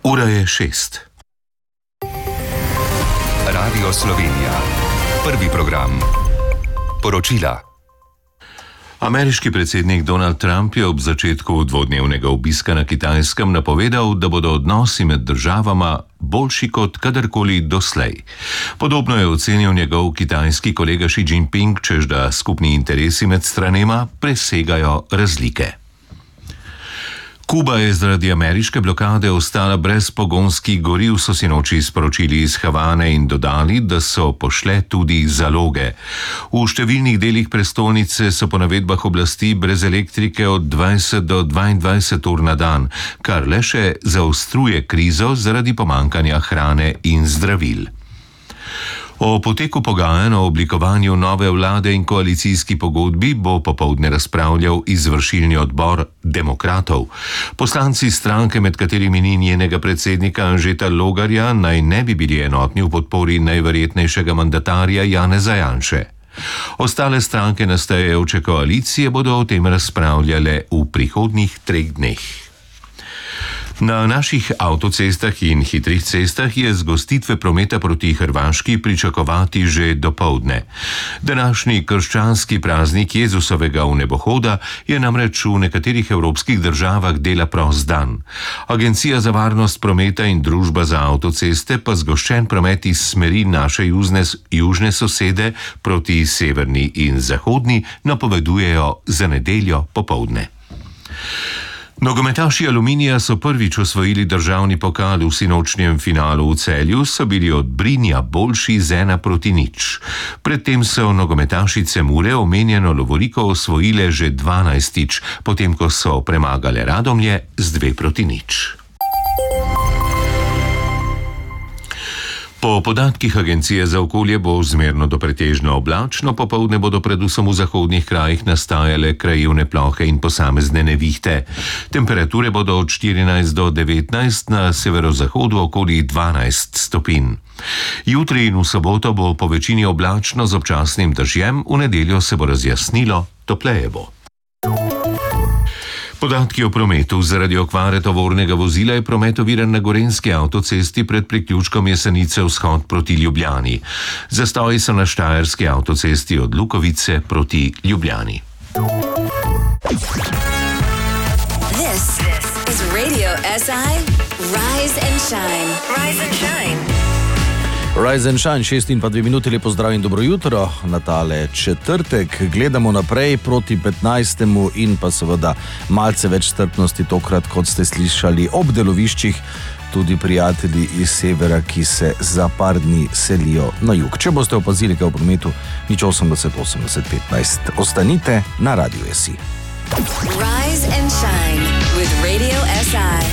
Ura je 6. Radio Slovenija. Prvi program. Poročila. Ameriški predsednik Donald Trump je ob začetku dvodnevnega obiska na Kitajskem napovedal, da bodo odnosi med državama boljši kot kadarkoli doslej. Podobno je ocenil njegov kitajski kolega Xi Jinping, češ da skupni interesi med stranema presegajo razlike. Kuba je zaradi ameriške blokade ostala brez pogonskih goriv, so sinoči sporočili iz Havane in dodali, da so pošle tudi zaloge. V številnih delih prestolnice so po navedbah oblasti brez elektrike od 20 do 22 ur na dan, kar le še zaostruje krizo zaradi pomanjkanja hrane in zdravil. O poteku pogajanj o oblikovanju nove vlade in koalicijski pogodbi bo popoldne razpravljal izvršilni odbor demokratov. Poslanci stranke, med katerimi ni njenega predsednika Anžeta Logarja, naj ne bi bili enotni v podpori najverjetnejšega mandatarja Janeza Janše. Ostale stranke nastajajoče koalicije bodo o tem razpravljale v prihodnjih 3 dneh. Na naših avtocestah in hitrih cestah je zgostitve prometa proti Hrvaški pričakovati že dopoldne. Današnji krščanski praznik Jezusovega vnebohoda je namreč v nekaterih evropskih državah dela prost dan. Agencija za varnost prometa in družba za avtoceste pa zgoščen promet iz smeri naše južne sosede proti severni in zahodni napovedujejo za nedeljo popoldne. Nogometaši Aluminija so prvič osvojili državni pokal v sinočnjem finalu v Celju, so bili od Brinja boljši z 1-0. Predtem so nogometašice Mure omenjeno lovoriko osvojile že 12-tič, potem ko so premagale Radomlje z 2-0. Po podatkih Agencije za okolje bo zmerno do pretežno oblačno, popoldne bodo predvsem v zahodnih krajih nastajale krajevne plohe in posamezne nevihte. Temperature bodo od 14 do 19, na severozahodu okoli 12 stopinj. Jutri in v soboto bo po večini oblačno z občasnim dežjem, v nedeljo se bo razjasnilo, topleje bo. Podatki o prometu. Zaradi okvare tovornega vozila je promet oviran na Gorenjski avtocesti pred priključkom Jesenice vzhod proti Ljubljani. Zastoji so na Štajerski avtocesti od Lukovice proti Ljubljani. This is Radio SI Rise and Shine. Rise and Shine. Rise and Shine, 6 in pa 2 minuti, lepo zdrav in dobro jutro. Na tale četrtek gledamo naprej proti 15. in pa seveda malce več strpnosti tokrat, kot ste slišali ob deloviščih, tudi prijatelji iz severa, ki se za par dni selijo na jug. Če boste opazili kaj v prometu, nič 80 80 15. Ostanite na Radio SI. Rise and Shine with Radio SI.